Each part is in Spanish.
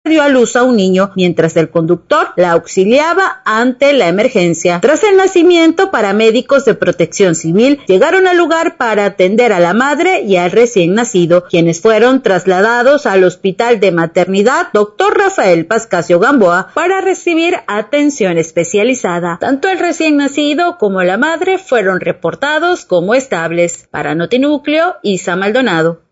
dio a luz a un niño mientras el conductor la auxiliaba ante la emergencia. Tras el nacimiento, paramédicos de Protección Civil llegaron al lugar para atender a la madre y al recién nacido, quienes fueron trasladados al Hospital de Maternidad Dr. Rafael Pascasio Gamboa para recibir atención especializada. Tanto el recién nacido como la madre fueron reportados como estables. Para Notinúcleo, Isa Maldonado.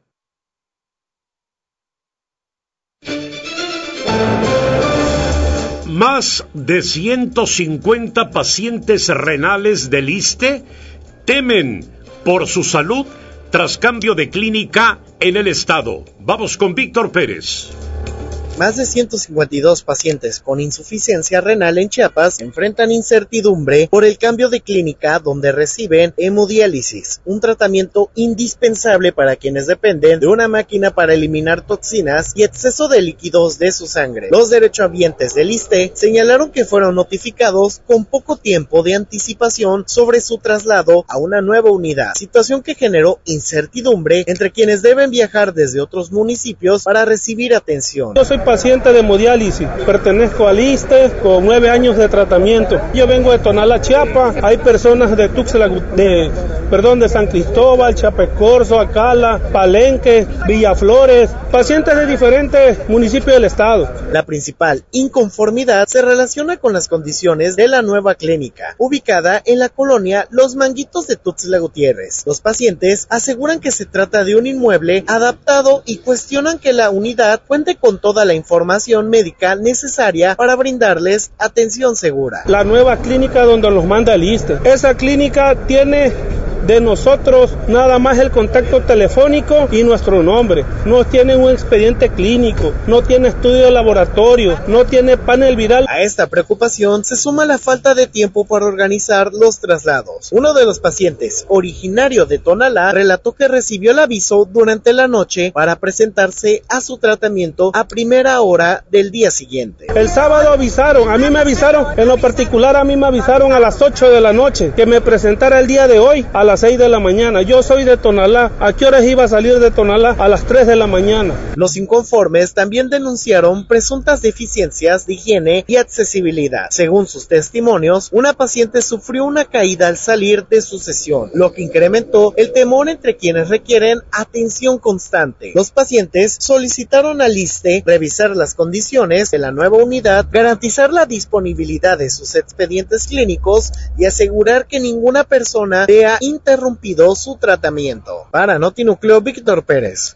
Más de 150 pacientes renales del ISSSTE temen por su salud tras cambio de clínica en el estado. Vamos con Víctor Pérez. Más de 152 pacientes con insuficiencia renal en Chiapas enfrentan incertidumbre por el cambio de clínica donde reciben hemodiálisis, un tratamiento indispensable para quienes dependen de una máquina para eliminar toxinas y exceso de líquidos de su sangre. Los derechohabientes del ISSSTE señalaron que fueron notificados con poco tiempo de anticipación sobre su traslado a una nueva unidad, situación que generó incertidumbre entre quienes deben viajar desde otros municipios para recibir atención. Yo soy paciente de hemodiálisis, pertenezco al ISSSTE con 9 años de tratamiento. Yo vengo de Tonalá, Chiapas. Hay personas de de San Cristóbal, Chiapescorzo, Acala, Palenque, Villaflores, pacientes de diferentes municipios del estado. La principal inconformidad se relaciona con las condiciones de la nueva clínica, ubicada en la colonia Los Manguitos de Tuxtla Gutiérrez. Los pacientes aseguran que se trata de un inmueble adaptado y cuestionan que la unidad cuente con toda la información médica necesaria para brindarles atención segura. La nueva clínica donde los manda el ISSSTE. Esa clínica tiene de nosotros nada más el contacto telefónico y nuestro nombre. No tiene un expediente clínico, no tiene estudio de laboratorio, no tiene panel viral. A esta preocupación se suma la falta de tiempo para organizar los traslados. Uno de los pacientes, originario de Tonalá, relató que recibió el aviso durante la noche para presentarse a su tratamiento a primera hora del día siguiente. El sábado avisaron, en lo particular a mí me avisaron a las 8 de la noche que me presentara el día de hoy a las 6 de la mañana. Yo soy de Tonalá. ¿A qué horas iba a salir de Tonalá? A las 3 de la mañana. Los inconformes también denunciaron presuntas deficiencias de higiene y accesibilidad. Según sus testimonios, una paciente sufrió una caída al salir de su sesión, lo que incrementó el temor entre quienes requieren atención constante. Los pacientes solicitaron al ISSSTE revisar las condiciones de la nueva unidad, garantizar la disponibilidad de sus expedientes clínicos y asegurar que ninguna persona vea interrumpido su tratamiento. Para Notinúcleo, Víctor Pérez.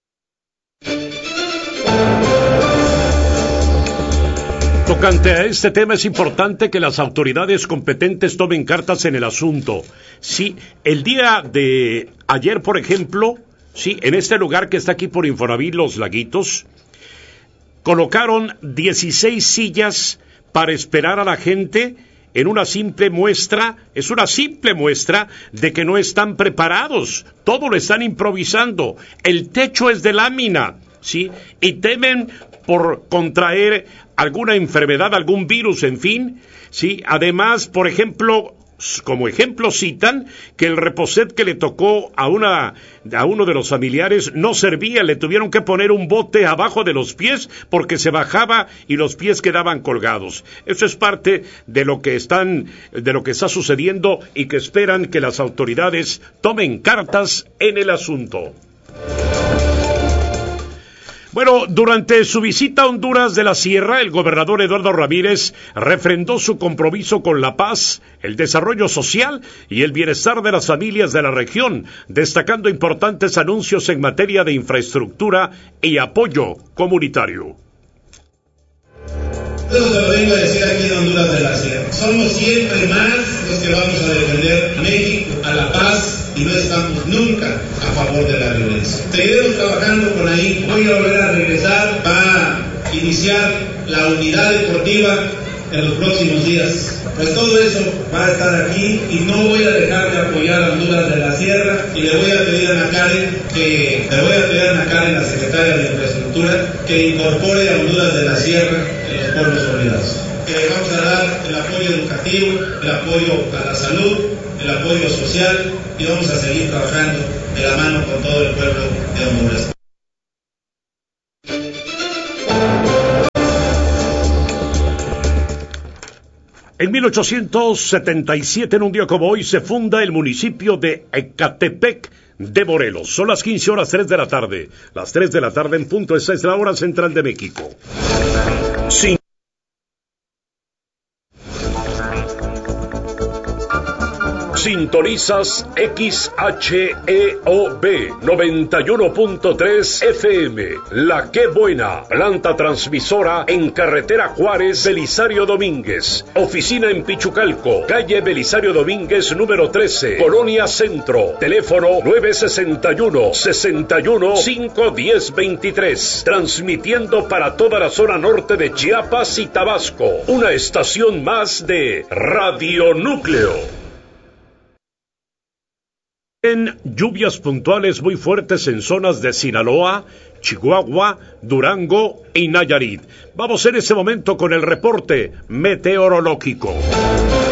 Tocante a este tema, es importante que las autoridades competentes tomen cartas en el asunto. Sí, el día de ayer, por ejemplo, sí, en este lugar que está aquí por Infonavit, Los Laguitos, colocaron 16 sillas para esperar a la gente. Es una simple muestra de que no están preparados, todo lo están improvisando, el techo es de lámina, ¿sí? Y temen por contraer alguna enfermedad, algún virus, en fin, ¿sí? Además, por ejemplo, como ejemplo citan que el reposet que le tocó a uno de los familiares no servía, le tuvieron que poner un bote abajo de los pies porque se bajaba y los pies quedaban colgados. Eso es parte de lo que está sucediendo y que esperan que las autoridades tomen cartas en el asunto. Bueno, durante su visita a Honduras de la Sierra, el gobernador Eduardo Ramírez refrendó su compromiso con la paz, el desarrollo social y el bienestar de las familias de la región, destacando importantes anuncios en materia de infraestructura y apoyo comunitario. Eso te lo vengo a decir aquí en Honduras de la Sierra. Somos siempre más los que vamos a defender a México, a la paz, y no estamos nunca a favor de la violencia. Seguiremos trabajando por ahí. Voy a volver a regresar para iniciar la unidad deportiva en los próximos días. Pues todo eso va a estar aquí y no voy a dejar de apoyar a Honduras de la Sierra, y le voy a pedir a Karen, la secretaria de Infraestructura, que incorpore a Honduras de la Sierra en los pueblos olvidados. Que vamos a dar el apoyo educativo, el apoyo a la salud, el apoyo social, y vamos a seguir trabajando de la mano con todo el pueblo de Honduras. En 1877, en un día como hoy, se funda el municipio de Ecatepec de Morelos. Son las 15 horas 3 de la tarde. Las 3 de la tarde en punto, esa es la hora central de México. Sintonizas XHEOB 91.3 FM. La Qué Buena, planta transmisora en carretera Juárez, Belisario Domínguez. Oficina en Pichucalco, calle Belisario Domínguez número 13, Colonia Centro. Teléfono 961-61-510-23. Transmitiendo para toda la zona norte de Chiapas y Tabasco. Una estación más de Radio Núcleo. En lluvias puntuales muy fuertes en zonas de Sinaloa, Chihuahua, Durango y Nayarit. Vamos en ese momento con el reporte meteorológico.